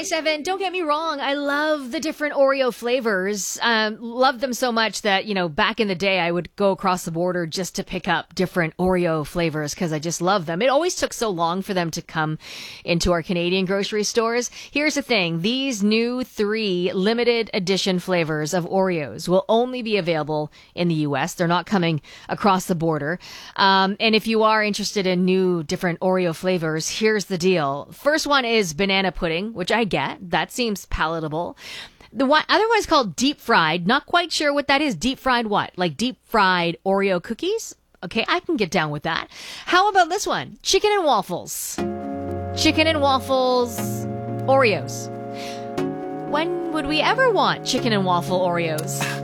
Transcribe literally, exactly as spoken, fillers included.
five seven. Don't get me wrong. I love the different Oreo flavors. Um, love them so much that, you know, back in the day, I would go across the border just to pick up different Oreo flavors because I just love them. It always took so long for them to come into our Canadian grocery stores. Here's the thing. These new three limited edition flavors of Oreos will only be available in the U S. They're not coming across the border. Um, and if you are interested in new different Oreo flavors, here's the deal. First one is banana pudding, which I get. That seems palatable. The one, other one is called deep fried. Not quite sure what that is. Deep fried what? Like deep fried Oreo cookies? Okay, I can get down with that. How about this one? Chicken and waffles. Chicken and waffles Oreos. When would we ever want chicken and waffle Oreos?